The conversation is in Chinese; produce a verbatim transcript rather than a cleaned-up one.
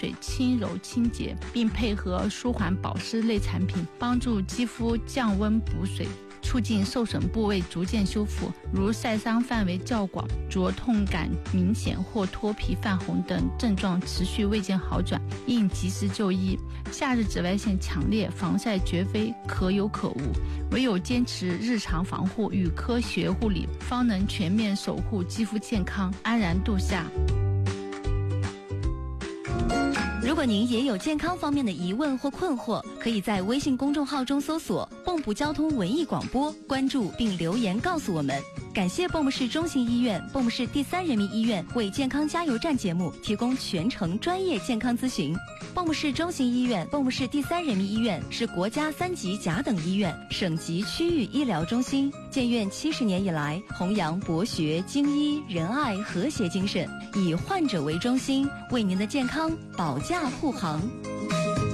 水轻柔清洁，并配合舒缓保湿类产品，帮助肌肤降温补水，促进受损部位逐渐修复，如晒伤范围较广、灼痛感明显或脱皮泛红等症状持续未见好转，应及时就医。夏日紫外线强烈，防晒绝非可有可无，唯有坚持日常防护与科学护理，方能全面守护肌肤健康，安然度夏。 如果您也有健康方面的疑问或困惑，可以在微信公众号中搜索蚌埠交通文艺广播，关注并留言告诉我们。感谢蚌埠市中心医院、蚌埠市第三人民医院为健康加油站节目提供全程专业健康咨询。蚌埠市中心医院、蚌埠市第三人民医院是国家三级甲等医院、省级区域医疗中心，建院七十年以来，弘扬博学、精医、仁爱、和谐精神，以患者为中心，为您的健康保驾护航。